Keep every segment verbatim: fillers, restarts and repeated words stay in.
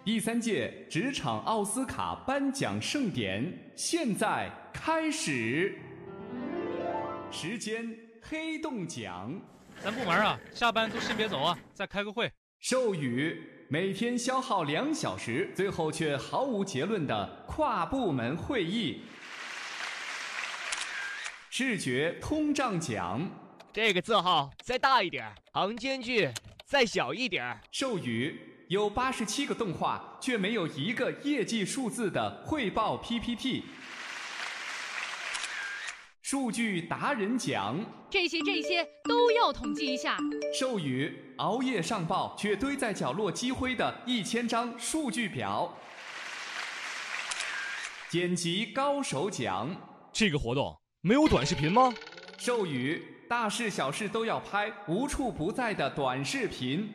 第三届职场奥斯卡颁奖盛典现在开始。时间：黑洞奖。 咱部门啊，下班都先别走啊，再开个会。 授予每天消耗两小时，最后却毫无结论的跨部门会议。视觉通胀奖。 这个字号再大一点，行间距再小一点。 授予有八十七个动画，却没有一个业绩数字的汇报 P P T。数据达人奖。 这些这些都要统计一下。 授予熬夜上报却堆在角落积灰的一千张数据表。剪辑高手奖。 这个活动没有短视频吗？ 授予大事小事都要拍，无处不在的短视频。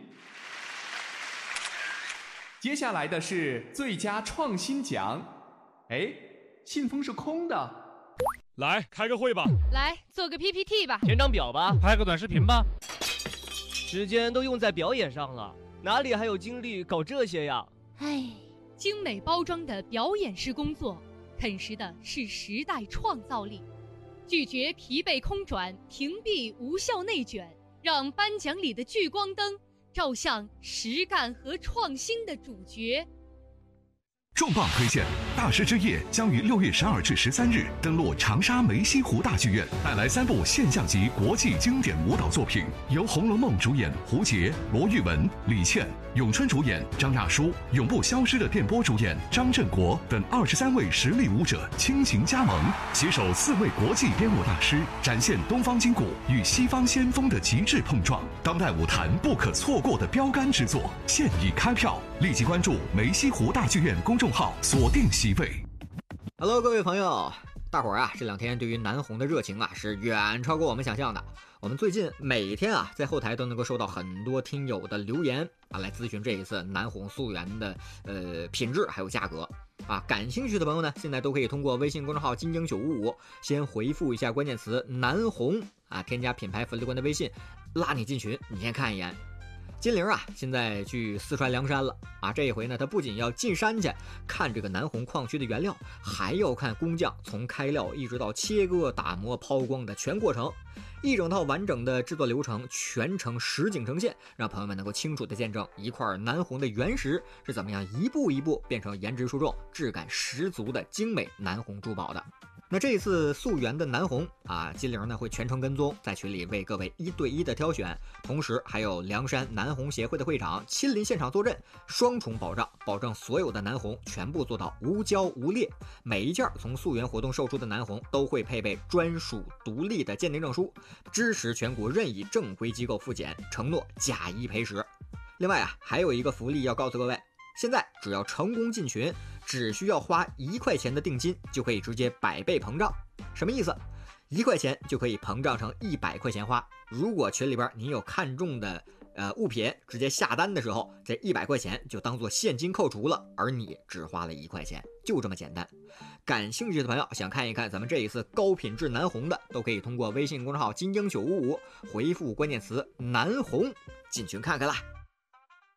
接下来的是最佳创新奖。哎，信封是空的。 来开个会吧， 来做个 P P T 吧， 填张表吧， 拍个短视频吧。 时间都用在表演上了，哪里还有精力搞这些呀？ 唉，精美包装的表演式工作，啃食的是时代创造力。拒绝疲惫空转，屏蔽无效内卷，让颁奖里的聚光灯照向实干和创新的主角。 重磅推荐，大师之夜将于六月十二至十三日登陆长沙梅溪湖大剧院，带来三部现象级国际经典舞蹈作品，由《红楼梦》主演胡洁、罗玉雯、李倩，咏春主演张亚舒，永不消失的电波主演张振国等二十三位实力舞者倾情加盟，携手四位国际编舞大师，展现东方筋骨与西方先锋的极致碰撞，当代舞坛不可错过的标杆之作。现已开票，立即关注梅溪湖大剧院公众号，锁定席位。 Hello， 各位朋友，大伙儿啊，这两天对于南红的热情啊，是远超过我们想象的。我们最近每天啊，在后台都能够收到很多听友的留言啊，来咨询这一次南红溯源的呃品质还有价格啊。感兴趣的朋友呢，现在都可以通过微信公众号金鹰九五五，先回复一下关键词南红啊，添加品牌粉丝官的微信，拉你进群，你先看一眼。金玲啊，现在去四川凉山了啊！这一回呢，他不仅要进山去看这个南红矿区的原料，还要看工匠从开料一直到切割、打磨、抛光的全过程，一整套完整的制作流程，全程实景呈现，让朋友们能够清楚地见证一块南红的原石是怎么样一步一步变成颜值出众、质感十足的精美南红珠宝的。那这一次溯源的南红啊，金玲呢会全程跟踪，在群里为各位一对一的挑选，同时还有凉山南红协会的会长亲临现场坐镇，双重保障，保证所有的南红全部做到无胶无裂。每一件从溯源活动售出的南红都会配备专属独立的鉴定证书，支持全国任意正规机构复检，承诺假一赔十。另外啊，还有一个福利要告诉各位。现在只要成功进群，只需要花一块钱的定金，就可以直接百倍膨胀。什么意思？一块钱就可以膨胀成一百块钱花。如果群里边您有看中的呃物品，直接下单的时候，这一百块钱就当做现金扣除了，而你只花了一块钱，就这么简单。感兴趣的朋友想看一看咱们这一次高品质南红的，都可以通过微信公众号金鹰九五五回复关键词南红进群看看啦。